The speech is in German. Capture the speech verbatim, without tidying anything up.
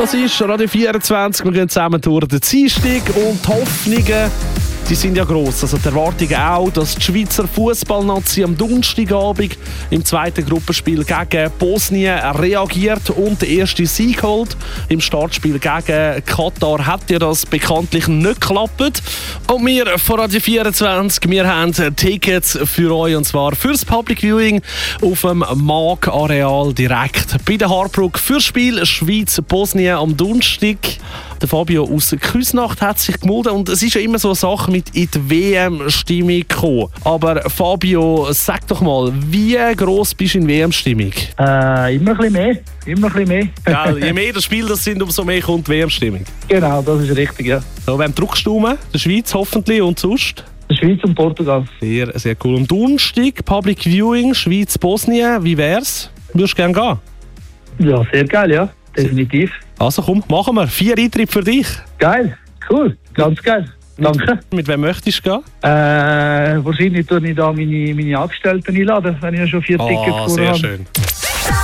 Das ist Radio vierundzwanzig. Wir gehen zusammen durch den Dienstag und die Hoffnungen, die sind ja gross. Also die Erwartungen auch, dass die Schweizer Fußballnazi am Donnerstagabend im zweiten Gruppenspiel gegen Bosnien reagiert und den ersten Sieg holt. Im Startspiel gegen Katar hat ja das bekanntlich nicht geklappt. Und wir von Radio vierundzwanzig, wir haben Tickets für euch, und zwar fürs Public Viewing auf dem Mag-Areal direkt bei der Harbrook fürs Spiel Schweiz-Bosnien am Donnerstag. Der Fabio aus Küsnacht hat sich gemeldet und es ist ja immer so eine Sache mit in die W M-Stimmung gekommen. Aber Fabio, sag doch mal, wie gross bist du in W M-Stimmung? Äh, immer ein bisschen mehr. Immer ein bisschen mehr. Ja, je mehr das Spiel das sind, umso mehr kommt die W M-Stimmung. Genau, das ist richtig, ja. So, wem drückst du um? Der Schweiz hoffentlich und sonst? Der Schweiz und Portugal. Sehr, sehr cool. Und Donnerstag, Public Viewing, Schweiz-Bosnien, wie wär's? Würdest du gerne gehen? Ja, sehr geil, ja. Definitiv. Also komm, machen wir. Vier Eintritte für dich. Geil, cool, ganz geil. Danke. Mit wem möchtest du gehen? Äh, wahrscheinlich tue ich da meine, meine Angestellten einladen, wenn ich ja schon vier Ah, Tickets sehr habe. schön.